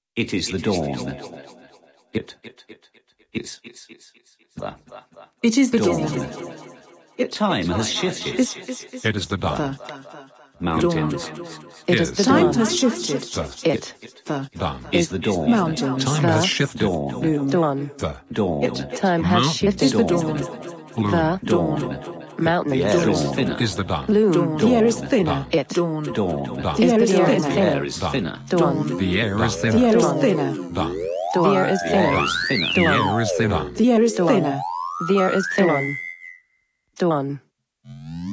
It is the dawn. It is the It is the dawn. time has shifted. It is the dawn. Mountains It is the Time dawn. Has shifted. It. The Dawn. is the dawn. mountains. Time has shifted. Dawn. Dawn. The Dawn. Time has Mountain. It is shifted. the dawn. The Dawn. mountain. The air is Dawn. thinner. is the dawn. Loom. The air is thinner. It. Dawn. Dawn. Dawn. The air is The air is The thinner. air is thinner. Dawn. The air is The air thinner. is thinner. Dawn. The air is The air thinner. is thinner. The air is thinner. The air is thinner. The air is thinner. Dawn.